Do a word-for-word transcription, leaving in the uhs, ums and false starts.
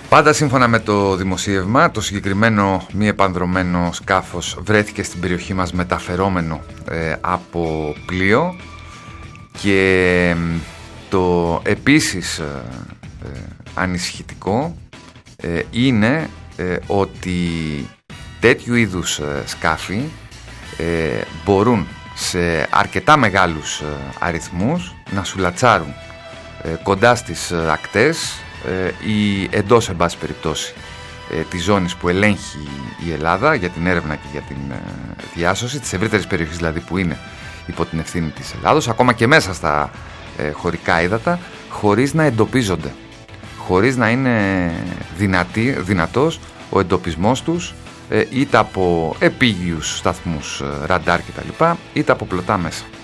Πάντα σύμφωνα με το δημοσίευμα, το συγκεκριμένο μη επανδρωμένο σκάφος βρέθηκε στην περιοχή μας μεταφερόμενο ε, από πλοίο και το επίσης ε, ε, ανησυχητικό ε, είναι ε, ότι τέτοιου είδους ε, σκάφη ε, μπορούν σε αρκετά μεγάλους ε, αριθμούς να σουλατσάρουν ε, κοντά στις ε, ακτές ε, ή εντός, εν πάση περιπτώσει, ε, της ζώνης που ελέγχει η Ελλάδα για την έρευνα και για την ε, διάσωση, της ευρύτερης περιοχής δηλαδή που είναι υπό την ευθύνη της Ελλάδος, ακόμα και μέσα στα ε, χωρικά ύδατα, χωρίς να εντοπίζονται, χωρίς να είναι δυνατή, δυνατός ο εντοπισμός τους είτε από επίγειους σταθμούς ραντάρ κτλ, είτε από πλωτά μέσα.